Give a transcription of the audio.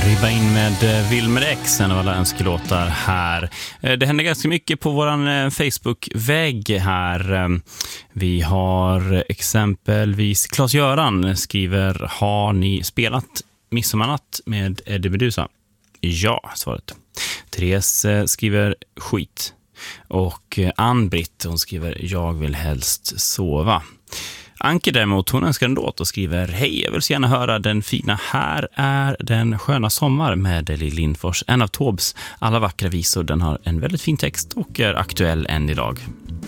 Ribba in med Wilmer X, en av alla önskelåtar här. Det händer ganska mycket på våran Facebook-vägg här. Vi har exempelvis Claes-Göran skriver: har ni spelat Midsommarnatt med Eddie Meduza? Ja, svaret. Therese skriver skit. Och Ann-Britt, hon skriver: jag vill helst sova. Anke däremot, hon önskar en låt och skriver: hej, jag vill så gärna höra den fina Här är den sköna sommar med Lill Lindfors. En av Taubes alla vackra visor. Den har en väldigt fin text och är aktuell än idag.